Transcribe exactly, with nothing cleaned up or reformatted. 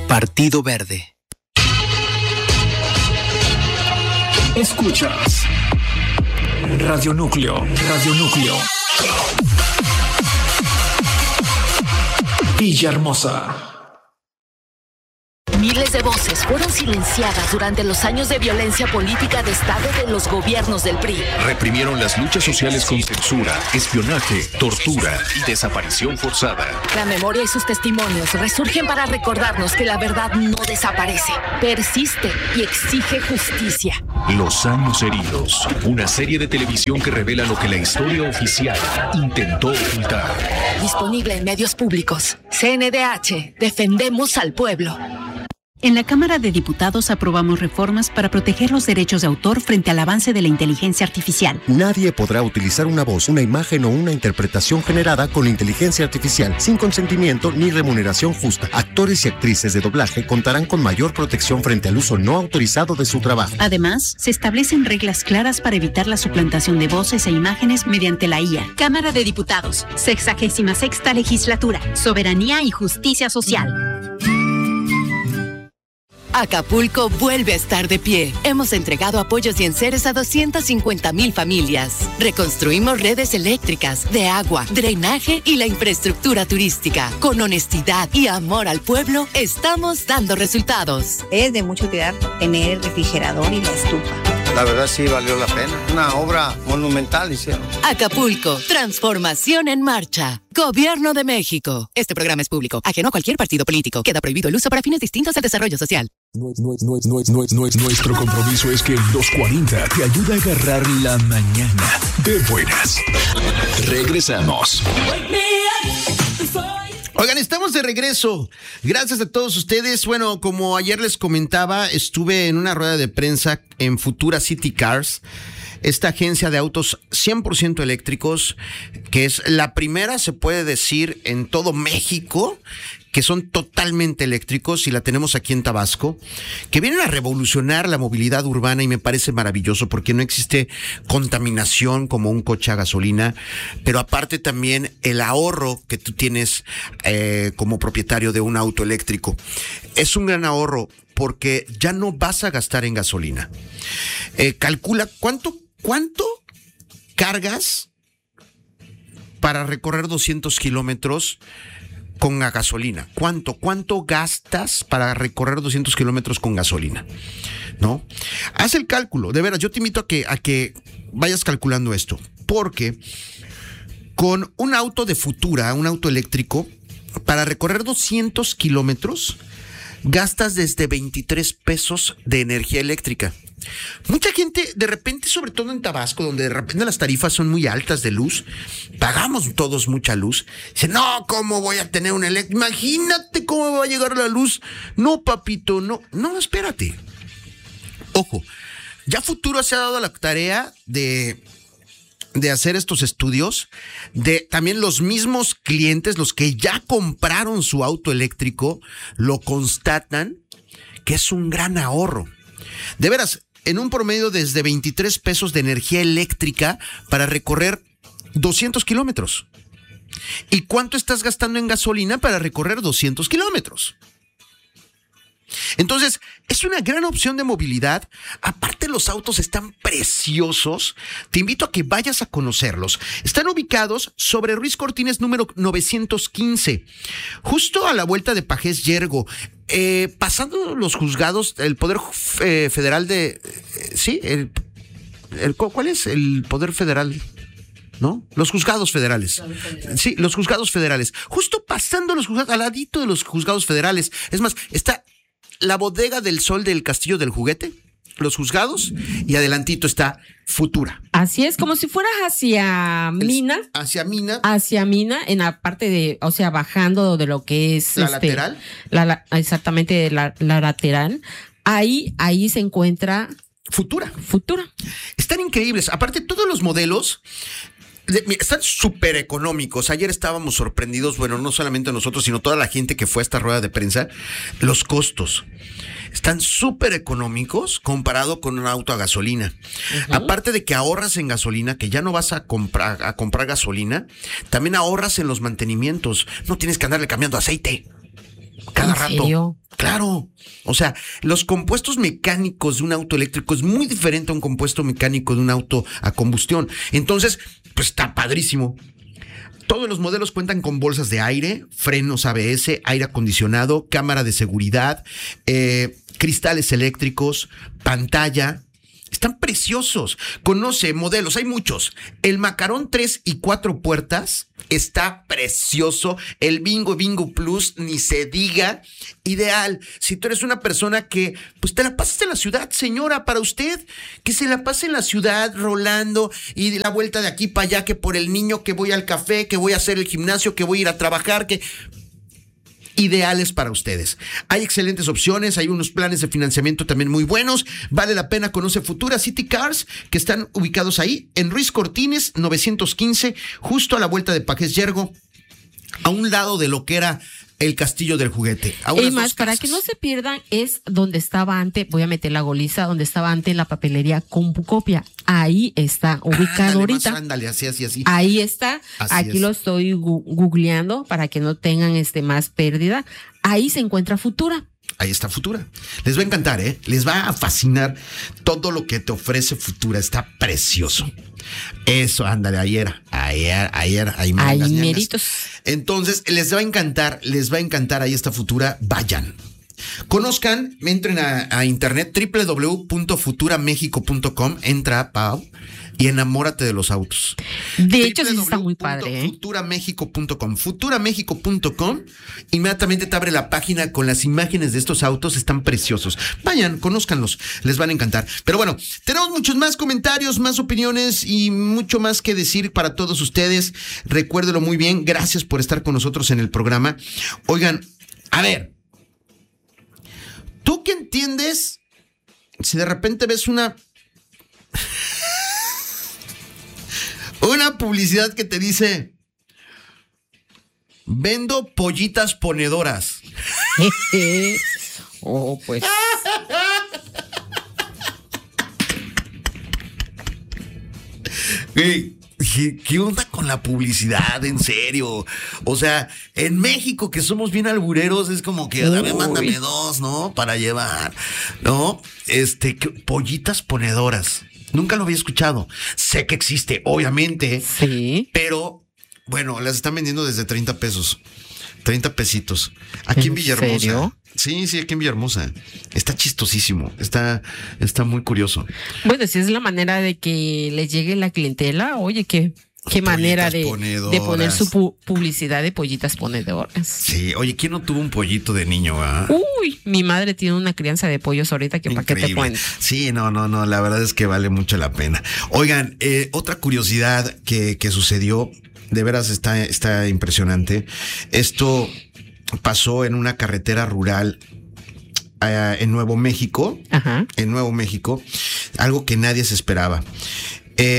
Partido Verde. Escuchas Radio Núcleo, Radio Núcleo. Villahermosa. Miles de voces fueron silenciadas durante los años de violencia política de Estado de los gobiernos del P R I. Reprimieron las luchas sociales con censura, espionaje, tortura y desaparición forzada. La memoria y sus testimonios resurgen para recordarnos que la verdad no desaparece, persiste y exige justicia. Los años heridos, una serie de televisión que revela lo que la historia oficial intentó ocultar. Disponible en medios públicos. C N D H, defendemos al pueblo. En la Cámara de Diputados aprobamos reformas para proteger los derechos de autor frente al avance de la inteligencia artificial. Nadie podrá utilizar una voz, una imagen o una interpretación generada con inteligencia artificial sin consentimiento ni remuneración justa. Actores y actrices de doblaje contarán con mayor protección frente al uso no autorizado de su trabajo. Además, se establecen reglas claras para evitar la suplantación de voces e imágenes mediante la I A. Cámara de Diputados, sexagésima sexta legislatura, soberanía y justicia social. Acapulco vuelve a estar de pie. Hemos entregado apoyos y enseres a doscientas cincuenta mil familias. Reconstruimos redes eléctricas, de agua, drenaje y la infraestructura turística. Con honestidad y amor al pueblo, estamos dando resultados. Es de mucha utilidad tener el refrigerador y la estufa. La verdad sí valió la pena. Una obra monumental hicieron. Acapulco, transformación en marcha. Gobierno de México. Este programa es público, ajeno a cualquier partido político. Queda prohibido el uso para fines distintos al desarrollo social. No, no, no, no, no, no, nuestro compromiso es que el dos cuarenta te ayuda a agarrar la mañana de buenas. Regresamos. Oigan, estamos de regreso. Gracias a todos ustedes. Bueno, como ayer les comentaba, estuve en una rueda de prensa en Futura City Cars, esta agencia de autos cien por ciento eléctricos, que es la primera, se puede decir, en todo México, que son totalmente eléctricos, y la tenemos aquí en Tabasco, que vienen a revolucionar la movilidad urbana, y me parece maravilloso porque no existe contaminación como un coche a gasolina, pero aparte también el ahorro que tú tienes eh, como propietario de un auto eléctrico. Es un gran ahorro porque ya no vas a gastar en gasolina. Eh, calcula cuánto, cuánto cargas para recorrer doscientos kilómetros con la gasolina. ¿Cuánto? ¿Cuánto gastas para recorrer doscientos kilómetros con gasolina? ¿No? Haz el cálculo. De veras, yo te invito a que, a que vayas calculando esto. Porque con un auto de Futura, un auto eléctrico, para recorrer doscientos kilómetros, gastas desde veintitrés pesos de energía eléctrica. Mucha gente, de repente, sobre todo en Tabasco, donde de repente las tarifas son muy altas de luz, pagamos todos mucha luz. Dice, no, ¿cómo voy a tener un eléctrico? Imagínate cómo va a llegar la luz. No, papito, no. No, espérate. Ojo, ya Futuro se ha dado la tarea de... de hacer estos estudios, de también los mismos clientes, los que ya compraron su auto eléctrico, lo constatan que es un gran ahorro. De veras, en un promedio desde veintitrés pesos de energía eléctrica para recorrer doscientos kilómetros. ¿Y cuánto estás gastando en gasolina para recorrer doscientos kilómetros? Entonces, es una gran opción de movilidad. Aparte, los autos están preciosos. Te invito a que vayas a conocerlos. Están ubicados sobre Ruiz Cortines número novecientos quince, justo a la vuelta de Pajés Yergo. Eh, pasando los juzgados, el Poder eh, Federal de... Eh, sí, el, el, ¿cuál es el Poder Federal? ¿No? Los juzgados federales. Sí, los juzgados federales. Justo pasando los juzgados, al ladito de los juzgados federales. Es más, está la Bodega del Sol del Castillo del Juguete, los juzgados, y adelantito está Futura. Así es, como si fueras hacia Mina. Hacia Mina. Hacia Mina, en la parte de, o sea, bajando de lo que es... La este, lateral. La, la, exactamente, la, la lateral. Ahí, ahí se encuentra... Futura. Futura. Están increíbles. Aparte, todos los modelos... están súper económicos. Ayer estábamos sorprendidos, bueno, no solamente nosotros, sino toda la gente que fue a esta rueda de prensa. Los costos están súper económicos comparado con un auto a gasolina. Uh-huh. Aparte de que ahorras en gasolina, que ya no vas a comprar, a comprar gasolina, también ahorras en los mantenimientos. No tienes que andarle cambiando aceite cada ¿En rato. serio? Claro, o sea, los compuestos mecánicos de un auto eléctrico es muy diferente a un compuesto mecánico de un auto a combustión. Entonces, pues está padrísimo. Todos los modelos cuentan con bolsas de aire, frenos A B S, aire acondicionado, cámara de seguridad, eh, cristales eléctricos, pantalla. Están preciosos. Conoce modelos, hay muchos. El Macarón tres y cuatro puertas está precioso. El Bingo Bingo Plus, ni se diga. Ideal. Si tú eres una persona que, pues te la pasas en la ciudad, señora, para usted, que se la pase en la ciudad rolando y de la vuelta de aquí para allá, que por el niño, que voy al café, que voy a hacer el gimnasio, que voy a ir a trabajar, que... ideales para ustedes. Hay excelentes opciones, hay unos planes de financiamiento también muy buenos. Vale la pena. Conoce Futura City Cars, que están ubicados ahí en Ruiz Cortines novecientos quince, justo a la vuelta de Pajés Yergo, a un lado de lo que era el Castillo del Juguete. Y más, para que no se pierdan, es donde estaba antes, voy a meter la goliza, donde estaba antes la papelería Compucopia. Ahí está ubicado ándale, ahorita. Más, ándale, así, así, así. Ahí está. Así Aquí es. lo estoy gu- googleando para que no tengan este más pérdida. Ahí se encuentra Futura. Ahí está Futura. Les va a encantar, ¿eh? Les va a fascinar todo lo que te ofrece Futura. Está precioso. Eso, ándale, ayer, ayer, ayer, ahí Ahí meritos. Entonces, les va a encantar, les va a encantar. Ahí está Futura. Vayan. Conozcan, entren a, a internet, doble u doble u doble u punto futura méxico punto com. Entra a Pau y enamórate de los autos. De hecho, sí está muy padre, ¿eh? futura méxico punto com. futura méxico punto com. Inmediatamente te abre la página con las imágenes de estos autos. Están preciosos. Vayan, conózcanlos. Les van a encantar. Pero bueno, tenemos muchos más comentarios, más opiniones y mucho más que decir para todos ustedes. Recuérdelo muy bien. Gracias por estar con nosotros en el programa. Oigan, a ver. ¿Tú qué entiendes si de repente ves una... una publicidad que te dice: vendo pollitas ponedoras? Oh, pues. Hey, ¿qué, ¿Qué onda con la publicidad? En serio. O sea, en México, que somos bien albureros, es como que dame, mándame dos, ¿no? Para llevar, ¿no? Este, ¿qué? Pollitas ponedoras. Nunca lo había escuchado. Sé que existe, obviamente. Sí. Pero, bueno, las están vendiendo desde treinta pesos. treinta pesitos. Aquí en, en Villahermosa. ¿Serio? Sí, sí, aquí en Villahermosa. Está chistosísimo. Está, está muy curioso. Bueno, si es la manera de que le llegue la clientela, oye, qué, qué manera de, de poner su pu- publicidad de pollitas ponedoras. Sí, oye, ¿quién no tuvo un pollito de niño? ¿Ah? Uy, mi madre tiene una crianza de pollos ahorita que para qué te cuento. Sí, no, no, no, la verdad es que vale mucho la pena. Oigan, eh, otra curiosidad que, que sucedió, de veras está, está impresionante. Esto pasó en una carretera rural uh, en Nuevo México. Ajá. En Nuevo México, algo que nadie se esperaba.